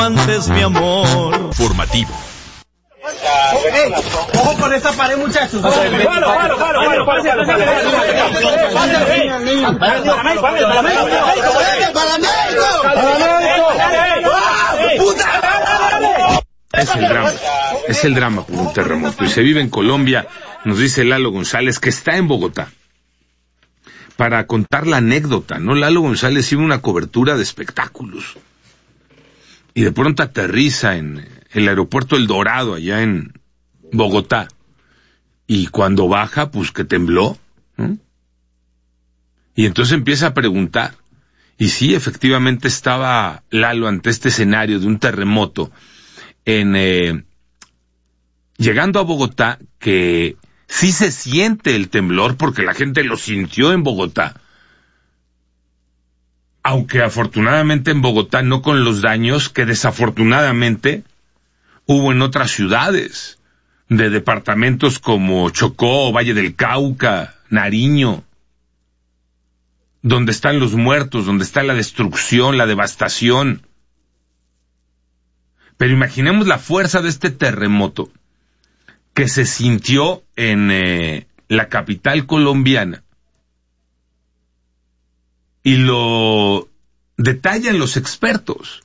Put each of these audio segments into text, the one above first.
Antes mi amor. Formativo. Ojo con esa pared, muchachos. Es el drama por un terremoto. Y se vive en Colombia, nos dice Lalo González, que está en Bogotá para contar la anécdota, ¿no? Lalo González iba a una cobertura de espectáculos y de pronto aterriza en el aeropuerto El Dorado, allá en Bogotá, y cuando baja, pues que tembló, ¿no? Y entonces empieza a preguntar, y sí, efectivamente estaba Lalo ante este escenario de un terremoto, llegando a Bogotá, que sí se siente el temblor, porque la gente lo sintió en Bogotá, aunque afortunadamente en Bogotá no con los daños que desafortunadamente hubo en otras ciudades de departamentos como Chocó, Valle del Cauca, Nariño, donde están los muertos, donde está la destrucción, la devastación. Pero imaginemos la fuerza de este terremoto que se sintió en la capital colombiana. Y lo detallan los expertos.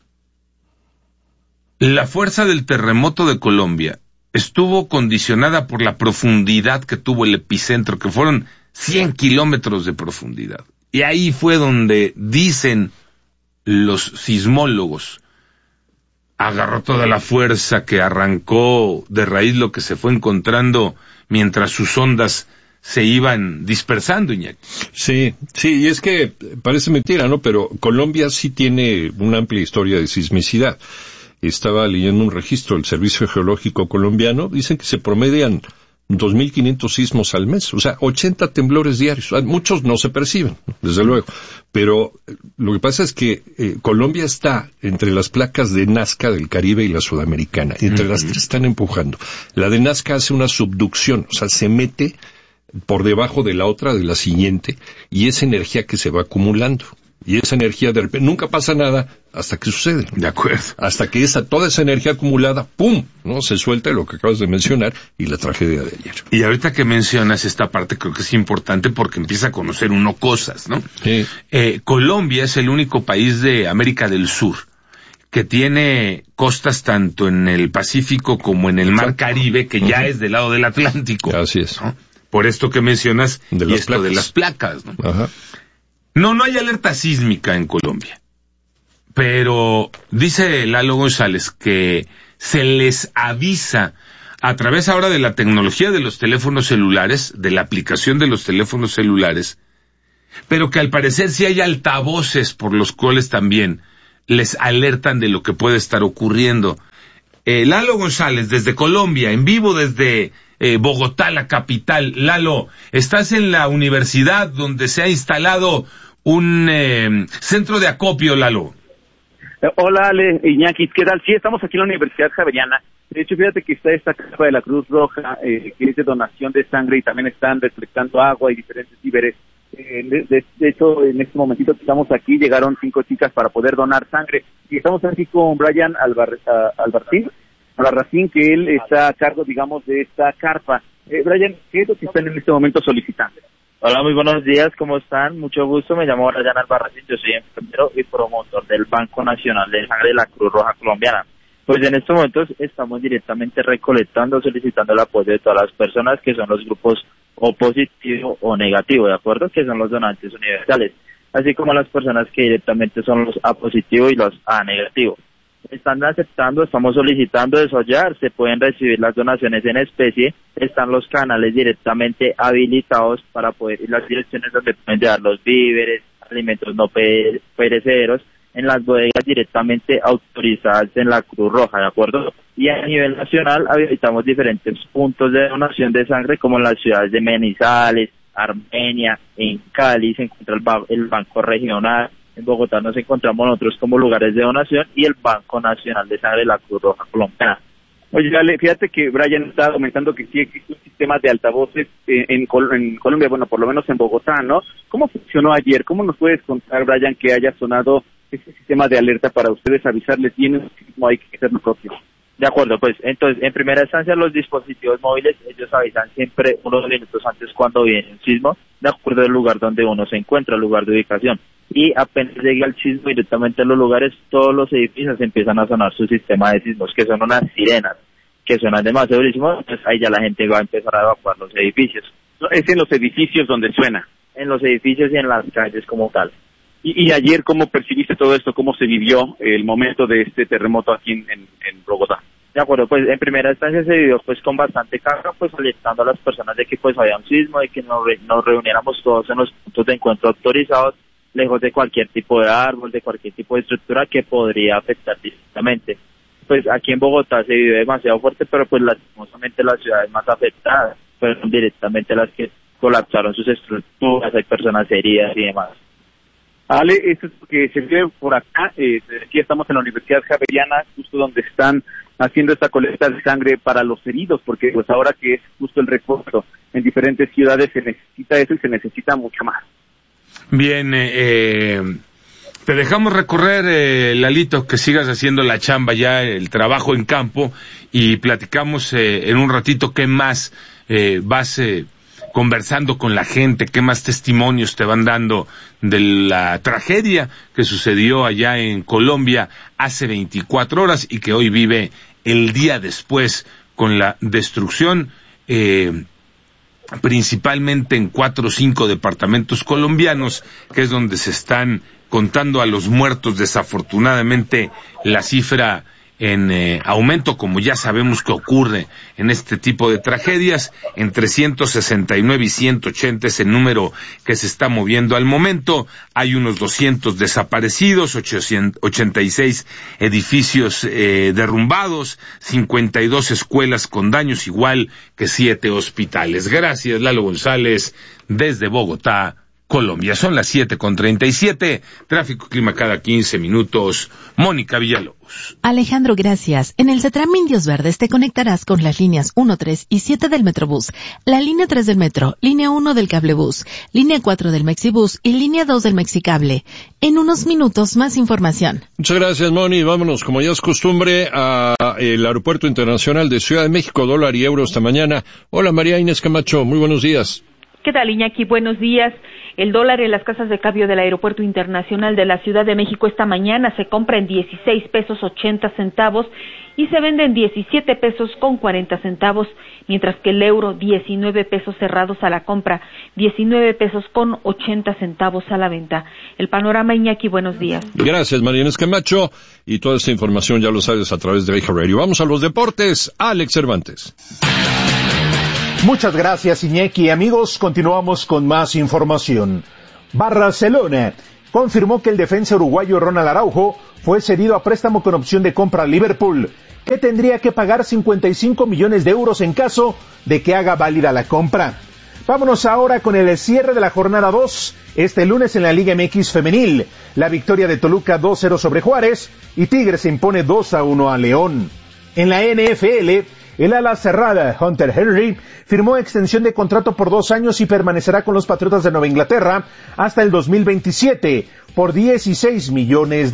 La fuerza del terremoto de Colombia estuvo condicionada por la profundidad que tuvo el epicentro, que fueron 100 kilómetros de profundidad. Y ahí fue donde, dicen los sismólogos, agarró toda la fuerza que arrancó de raíz lo que se fue encontrando mientras sus ondas se iban dispersando, Iñaki. Sí, y es que parece mentira, ¿no? Pero Colombia sí tiene una amplia historia de sismicidad. Estaba leyendo un registro del Servicio Geológico Colombiano, dicen que se promedian 2.500 sismos al mes, o sea, 80 temblores diarios. Muchos no se perciben, desde luego, pero lo que pasa es que Colombia está entre las placas de Nazca del Caribe y la Sudamericana, y entre las tres están empujando. La de Nazca hace una subducción, o sea, se mete por debajo de la otra, de la siguiente, y esa energía que se va acumulando. Y esa energía de repente, nunca pasa nada hasta que sucede. De acuerdo. Hasta que toda esa energía acumulada, ¡pum!, ¿no? Se suelta, lo que acabas de mencionar, y la tragedia de ayer. Y ahorita que mencionas esta parte, creo que es importante porque empieza a conocer uno cosas, ¿no? Sí. Colombia es el único país de América del Sur que tiene costas tanto en el Pacífico como en el Mar Caribe, que ya es del lado del Atlántico. Así es. ¿No? Por esto que mencionas, de y esto placas. de las placas, ¿no? Ajá. No hay alerta sísmica en Colombia, pero dice Lalo González que se les avisa a través ahora de la tecnología de los teléfonos celulares, de la aplicación de los teléfonos celulares, pero que al parecer sí hay altavoces por los cuales también les alertan de lo que puede estar ocurriendo. Lalo González, desde Colombia, en vivo desde Bogotá, la capital. Lalo, estás en la universidad donde se ha instalado un centro de acopio, Lalo. Hola, Ale, Iñaki, ¿qué tal? Sí, estamos aquí en la Universidad Javeriana. De hecho, fíjate que está esta carpa de la Cruz Roja, que es de donación de sangre, y también están recolectando agua y diferentes víveres. De hecho, en este momentito que estamos aquí, llegaron 5 chicas para poder donar sangre. Y estamos aquí con Brian Albarracín, que él está a cargo, digamos, de esta carpa. Brian, ¿qué es lo que están en este momento solicitando? Hola, muy buenos días, ¿cómo están? Mucho gusto, me llamo Brian Albarracín, yo soy enfermero y promotor del Banco Nacional de Sangre de la Cruz Roja Colombiana. Pues en estos momentos estamos directamente recolectando, solicitando el apoyo de todas las personas que son los grupos O positivo o negativo, ¿de acuerdo? Que son los donantes universales, así como las personas que directamente son los A positivo y los A negativo. Están aceptando, estamos solicitando eso ya, se pueden recibir las donaciones en especie, están los canales directamente habilitados para poder, y las direcciones donde pueden llevar los víveres, alimentos no perecederos, en las bodegas directamente autorizadas en la Cruz Roja, ¿de acuerdo? Y a nivel nacional habilitamos diferentes puntos de donación de sangre, como en las ciudades de Manizales, Armenia, en Cali se encuentra el Banco Regional, en Bogotá nos encontramos nosotros como lugares de donación, y el Banco Nacional de Sangre de la Cruz Roja Colombiana. Oye, dale, fíjate que Brian estaba comentando que sí existe un sistema de altavoces en Colombia, bueno, por lo menos en Bogotá, ¿no? ¿Cómo funcionó ayer? ¿Cómo nos puedes contar, Brian, que haya sonado ese sistema de alerta para ustedes avisarles bien cómo hay que hacer lo propio? De acuerdo, pues entonces en primera instancia los dispositivos móviles, ellos avisan siempre unos minutos antes cuando viene un sismo, de acuerdo al lugar donde uno se encuentra, el lugar de ubicación. Y apenas llega el sismo directamente a los lugares, todos los edificios empiezan a sonar su sistema de sismos, que son unas sirenas, que suenan demasiado durísimo, entonces ahí ya la gente va a empezar a evacuar los edificios. Es en los edificios donde suena. En los edificios y en las calles como tal. Y ayer, ¿cómo percibiste todo esto? ¿Cómo se vivió el momento de este terremoto aquí en Bogotá? De acuerdo, pues en primera instancia se vivió pues con bastante carga, pues alertando a las personas de que pues había un sismo, de que nos reuniéramos todos en los puntos de encuentro autorizados, lejos de cualquier tipo de árbol, de cualquier tipo de estructura que podría afectar directamente. Pues aquí en Bogotá se vive demasiado fuerte, pero pues lastimosamente las ciudades más afectadas fueron directamente las que colapsaron sus estructuras, hay personas heridas y demás. Ale, esto es lo que se vive por acá, aquí estamos en la Universidad Javeriana, justo donde están haciendo esta colecta de sangre para los heridos, porque pues ahora que es justo el refuerzo en diferentes ciudades se necesita eso y se necesita mucho más. Bien, te dejamos recorrer, Lalito, que sigas haciendo la chamba ya, el trabajo en campo, y platicamos en un ratito qué más vas conversando con la gente, qué más testimonios te van dando de la tragedia que sucedió allá en Colombia hace 24 horas y que hoy vive el día después con la destrucción, principalmente en 4 o 5 departamentos colombianos, que es donde se están contando a los muertos. Desafortunadamente la cifra en aumento, como ya sabemos que ocurre en este tipo de tragedias, entre 169 y 180 es el número que se está moviendo al momento. Hay unos 200 desaparecidos, 86 edificios derrumbados, 52 escuelas con daños, igual que 7 hospitales. Gracias, Lalo González, desde Bogotá, Colombia. Son las 7:37, tráfico clima cada 15 minutos. Mónica Villalobos. Alejandro, gracias. En el CETRAM Indios Verdes te conectarás con las líneas 1, 3 y 7 del Metrobús, la línea 3 del Metro, línea 1 del Cablebús, línea 4 del Mexibús y línea 2 del Mexicable. En unos minutos más información. Muchas gracias, Moni. Vámonos, como ya es costumbre, a el Aeropuerto Internacional de Ciudad de México, dólar y euro esta mañana. Hola, María Inés Camacho, muy buenos días. ¿Qué tal, Iñaki? Buenos días. El dólar en las casas de cambio del Aeropuerto Internacional de la Ciudad de México esta mañana se compra en 16 pesos 80 centavos y se vende en 17 pesos con 40 centavos, mientras que el euro 19 pesos cerrados a la compra, 19 pesos con 80 centavos a la venta. El panorama, Iñaki, buenos días. Gracias, María Inés Camacho, y toda esta información ya lo sabes a través de Vieja Radio. Vamos a los deportes. Alex Cervantes. Muchas gracias, Iñaki. Amigos, continuamos con más información. Barcelona confirmó que el defensa uruguayo Ronald Araujo fue cedido a préstamo con opción de compra a Liverpool, que tendría que pagar 55 millones de euros en caso de que haga válida la compra. Vámonos ahora con el cierre de la jornada 2, este lunes en la Liga MX Femenil. La victoria de Toluca 2-0 sobre Juárez y Tigres se impone 2-1 a León. En la NFL, el ala cerrada Hunter Henry firmó extensión de contrato por 2 años y permanecerá con los Patriotas de Nueva Inglaterra hasta el 2027 por $16 millones.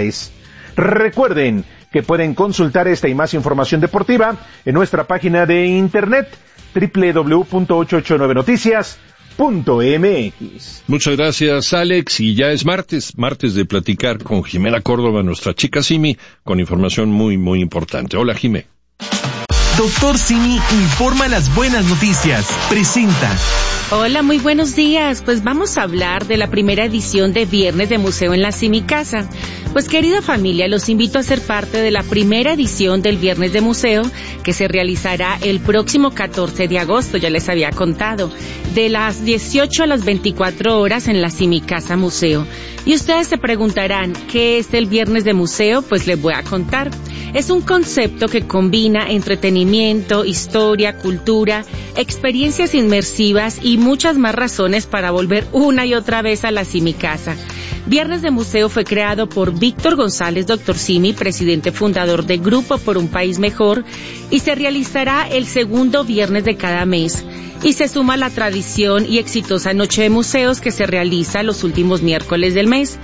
Recuerden que pueden consultar esta y más información deportiva en nuestra página de internet www.889noticias.mx. Muchas gracias, Alex, y ya es martes de platicar con Jimena Córdoba, nuestra chica Simi, con información muy, muy importante. Hola, Jimé. Doctor Simi informa las buenas noticias. Presenta. Hola, muy buenos días. Pues vamos a hablar de la primera edición de Viernes de Museo en la Simi Casa. Pues querida familia, los invito a ser parte de la primera edición del Viernes de Museo, que se realizará el próximo 14 de agosto, ya les había contado, de las 18 a las 24 horas en la Simi Casa Museo. Y ustedes se preguntarán, ¿qué es el Viernes de Museo? Pues les voy a contar. Es un concepto que combina entretenimiento, historia, cultura, experiencias inmersivas y muchas más razones para volver una y otra vez a la Simi Casa. Viernes de Museo fue creado por Víctor González, Dr. Simi, presidente fundador de Grupo por un País Mejor, y se realizará el segundo viernes de cada mes. Y se suma la tradición y exitosa Noche de Museos que se realiza los últimos miércoles del mes.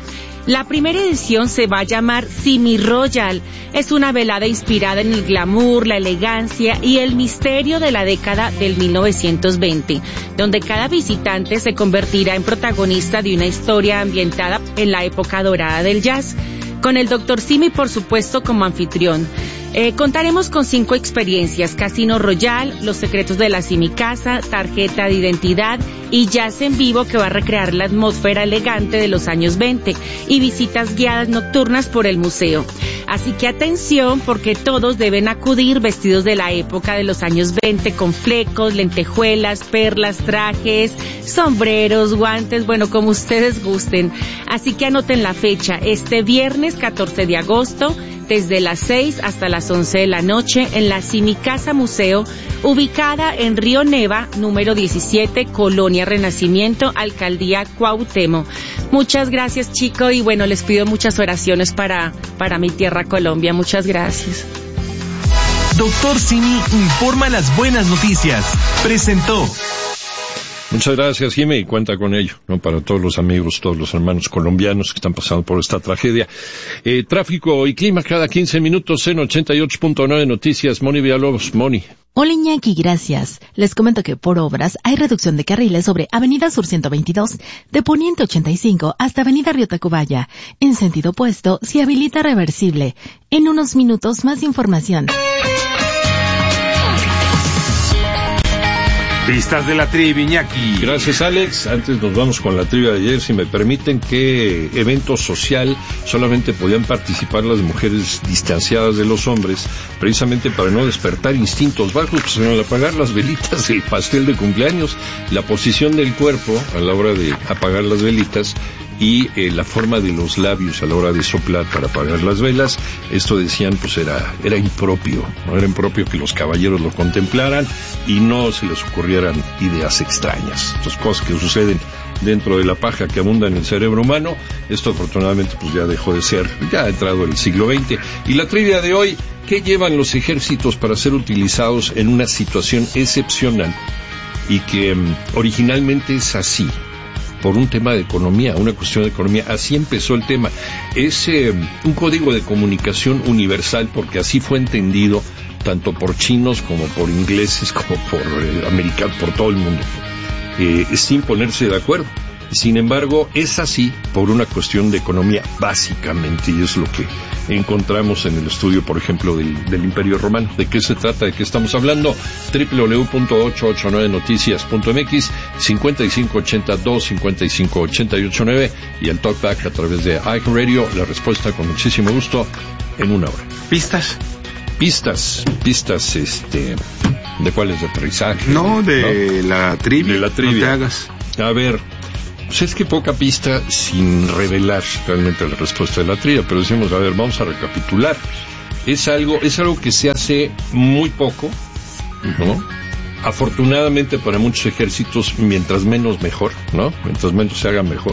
La primera edición se va a llamar Simi Royal. Es una velada inspirada en el glamour, la elegancia y el misterio de la década del 1920, donde cada visitante se convertirá en protagonista de una historia ambientada en la época dorada del jazz, con el Dr. Simi, por supuesto, como anfitrión. Contaremos con 5 experiencias: Casino Royal, Los secretos de la Simi Casa, tarjeta de identidad y jazz en vivo, que va a recrear la atmósfera elegante de los años 20, y visitas guiadas nocturnas por el museo. Así que atención, porque todos deben acudir vestidos de la época de los años 20, con flecos, lentejuelas, perlas, trajes, sombreros, guantes, bueno, como ustedes gusten. Así que anoten la fecha: este viernes 14 de agosto, desde las 6 hasta las 11 de la noche, en la Simi Casa Museo, ubicada en Río Neva, número 17, Colonia Renacimiento, Alcaldía Cuauhtémoc. Muchas gracias, Chico, y bueno, les pido muchas oraciones para mi tierra Colombia. Muchas gracias. Dr. Simi informa las buenas noticias. Presentó. Muchas gracias, Jimmy, y cuenta con ello, ¿no? Para todos los amigos, todos los hermanos colombianos que están pasando por esta tragedia. Tráfico y clima cada 15 minutos en 88.9 Noticias. Moni Villalobos, Moni. Hola, Iñaki, gracias. Les comento que por obras hay reducción de carriles sobre Avenida Sur 122, de Poniente 85 hasta Avenida Río Tacubaya. En sentido opuesto, se habilita reversible. En unos minutos, más información. Pistas de la trivia, Iñaki. Gracias, Alex. Antes nos vamos con la trivia de ayer. Si me permiten, ¿qué evento social solamente podían participar las mujeres distanciadas de los hombres, precisamente para no despertar instintos bajos? Pues al apagar las velitas, el pastel de cumpleaños, la posición del cuerpo a la hora de apagar las velitas y la forma de los labios a la hora de soplar para apagar las velas. Esto decían, pues era impropio, ¿no? Era impropio que los caballeros lo contemplaran y no se les ocurrieran ideas extrañas. Estas cosas que suceden dentro de la paja que abunda en el cerebro humano. Esto afortunadamente pues ya dejó de ser, ya ha entrado el siglo XX. Y la trivia de hoy: ¿qué llevan los ejércitos para ser utilizados en una situación excepcional y que originalmente es así? Por un tema de economía, una cuestión de economía. Así empezó el tema. Es un código de comunicación universal, porque así fue entendido tanto por chinos como por ingleses como por americanos, por todo el mundo, sin ponerse de acuerdo. Sin embargo, es así por una cuestión de economía, básicamente, y es lo que encontramos en el estudio, por ejemplo, del Imperio Romano. ¿De qué se trata? ¿De qué estamos hablando? www.889noticias.mx, 5582-558889, y el talkback a través de iHeartRadio. La respuesta con muchísimo gusto en una hora. ¿Pistas? Pistas, ¿de cuáles? ¿De aterrizaje? No, de la trivia. De la trivia. No te hagas. A ver, pues es que poca pista sin revelar realmente la respuesta de la trivia, pero decimos, a ver, vamos a recapitular. Es algo que se hace muy poco, ¿no? Afortunadamente para muchos ejércitos, mientras menos mejor, ¿no? Mientras menos se haga mejor.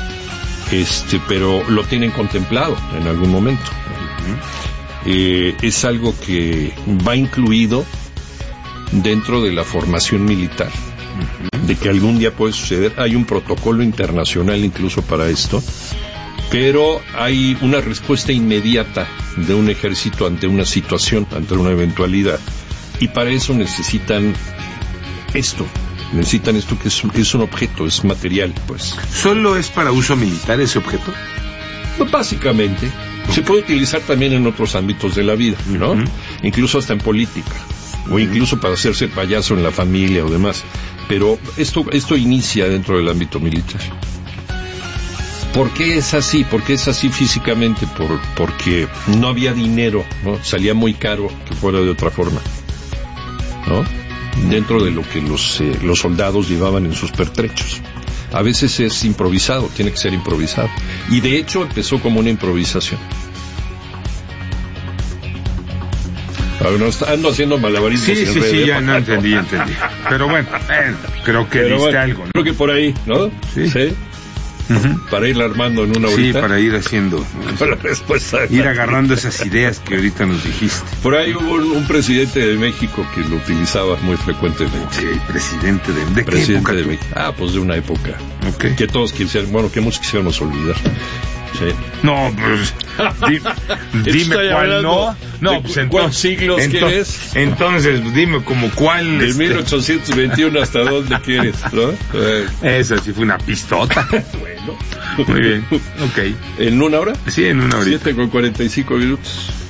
Pero lo tienen contemplado en algún momento. Es algo que va incluido dentro de la formación militar, de que algún día puede suceder. Hay un protocolo internacional incluso para esto, pero hay una respuesta inmediata de un ejército ante una situación, ante una eventualidad, y para eso necesitan esto que es un objeto, es material, pues. ¿Solo es para uso militar ese objeto? Pues básicamente. Se puede utilizar también en otros ámbitos de la vida, ¿no? Incluso hasta en política, o incluso para hacerse payaso en la familia o demás. Pero esto inicia dentro del ámbito militar. ¿Por qué es así? ¿Por qué es así físicamente? Porque no había dinero, ¿no? Salía muy caro que fuera de otra forma, ¿no? Dentro de lo que los soldados llevaban en sus pertrechos. A veces es improvisado, tiene que ser improvisado. Y de hecho empezó como una improvisación. A ver, ando haciendo malabarismos. Sí, ya no entendí. Pero bueno, creo que diste algo, ¿no? Creo que por ahí, ¿no? Sí. Para ir armando en una horita. Sí, para ir haciendo. Para después ir agarrando esas ideas que ahorita nos dijiste. Por ahí hubo un presidente de México que lo utilizaba muy frecuentemente. Sí, presidente de ¿qué época de México? Pues de una época. Okay. Que todos quisieron, que muchos quisiéramos olvidar. Sí. No, pues, dime cuál no. No, pues ¿cuál siglos quieres? Entonces, dime como cuál. Del 1821 hasta dónde quieres, ¿no? Esa sí fue una pistota. Bueno. Muy bien, ok. ¿En una hora? Sí, en una hora. 7:45 minutos.